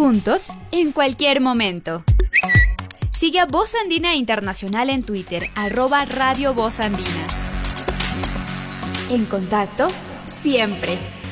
juntos en cualquier momento. Sigue a Voz Andina Internacional en Twitter, @Radio Voz Andina. En contacto, siempre.